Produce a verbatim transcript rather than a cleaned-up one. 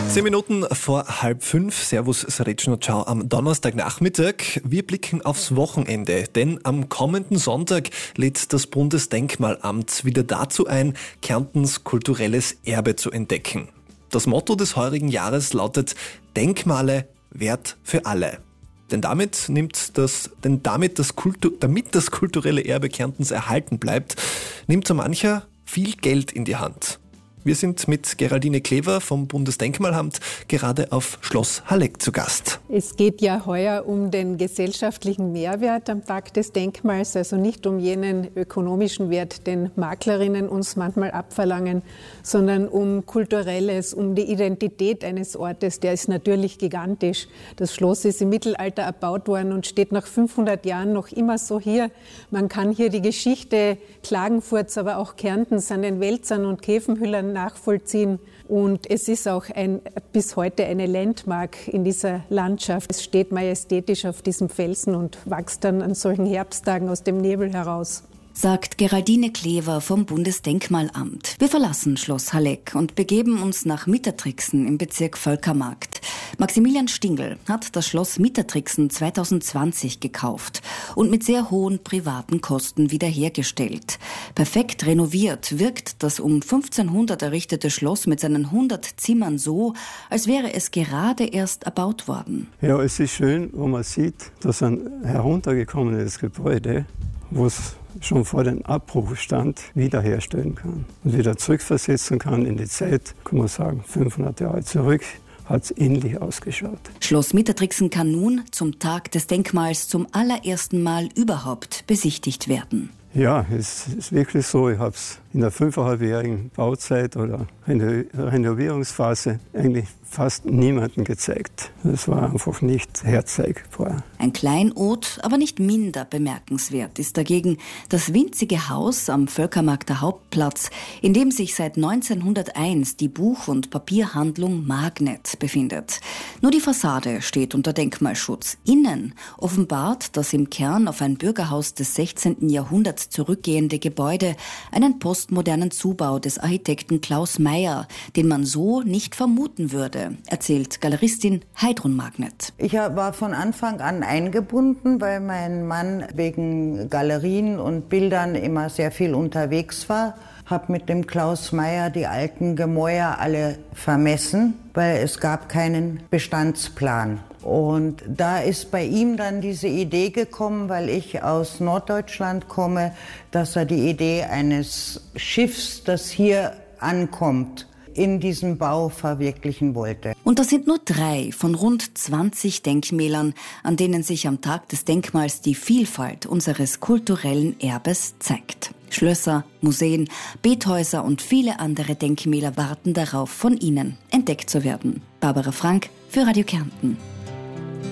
Zehn Minuten vor halb fünf. Servus, Srečno, ciao am Donnerstagnachmittag. Wir blicken aufs Wochenende, denn am kommenden Sonntag lädt das Bundesdenkmalamt wieder dazu ein, Kärntens kulturelles Erbe zu entdecken. Das Motto des heurigen Jahres lautet Denkmale Wert für alle. Denn damit nimmt das, denn damit das Kultu, damit das kulturelle Erbe Kärntens erhalten bleibt, nimmt so mancher viel Geld in die Hand. Wir sind mit Geraldine Klever vom Bundesdenkmalamt gerade auf Schloss Halleck zu Gast. Es geht ja heuer um den gesellschaftlichen Mehrwert am Tag des Denkmals, also nicht um jenen ökonomischen Wert, den Maklerinnen uns manchmal abverlangen, sondern um Kulturelles, um die Identität eines Ortes. Der ist natürlich gigantisch. Das Schloss ist im Mittelalter erbaut worden und steht nach fünfhundert Jahren noch immer so hier. Man kann hier die Geschichte Klagenfurts, aber auch Kärntens an den Wälzern und Käfenhüllern nachvollziehen. Und es ist auch ein, bis heute eine Landmark in dieser Landschaft. Es steht majestätisch auf diesem Felsen und wächst dann an solchen Herbsttagen aus dem Nebel heraus. Sagt Geraldine Klever vom Bundesdenkmalamt. Wir verlassen Schloss Halleck und begeben uns nach Mittertrixen im Bezirk Völkermarkt. Maximilian Stingl hat das Schloss Mittertrixen zweitausendzwanzig gekauft und mit sehr hohen privaten Kosten wiederhergestellt. Perfekt renoviert wirkt das um fünfzehnhundert errichtete Schloss mit seinen hundert Zimmern so, als wäre es gerade erst erbaut worden. Ja, es ist schön, wo man sieht, dass ein heruntergekommenes Gebäude, wo es schon vor dem Abbruch stand, wiederherstellen kann und wieder zurückversetzen kann in die Zeit, kann man sagen, fünfhundert Jahre zurück, hat es ähnlich ausgeschaut. Schloss Mittertrixen kann nun zum Tag des Denkmals zum allerersten Mal überhaupt besichtigt werden. Ja, es ist wirklich so. Ich habe es in der fünfeinhalbjährigen Bauzeit oder Reno- Renovierungsphase eigentlich fast niemandem gezeigt. Es war einfach nicht herzeigbar. Ein Kleinod, aber nicht minder bemerkenswert ist dagegen das winzige Haus am Völkermarkter Hauptplatz, in dem sich seit neunzehnhunderteins die Buch- und Papierhandlung Magnet befindet. Nur die Fassade steht unter Denkmalschutz. Innen offenbart das im Kern auf ein Bürgerhaus des sechzehnten Jahrhunderts zurückgehende Gebäude einen postmodernen Zubau des Architekten Klaus Meyer, den man so nicht vermuten würde, erzählt Galeristin Heidrun Magnet. Ich war von Anfang an eingebunden, weil mein Mann wegen Galerien und Bildern immer sehr viel unterwegs war. Habe mit dem Klaus Meyer die alten Gemäuer alle vermessen, weil es gab keinen Bestandsplan. Und da ist bei ihm dann diese Idee gekommen, weil ich aus Norddeutschland komme, dass er die Idee eines Schiffs, das hier ankommt, in diesem Bau verwirklichen wollte. Und das sind nur drei von rund zwanzig Denkmälern, an denen sich am Tag des Denkmals die Vielfalt unseres kulturellen Erbes zeigt. Schlösser, Museen, Bethäuser und viele andere Denkmäler warten darauf, von Ihnen entdeckt zu werden. Barbara Frank für Radio Kärnten.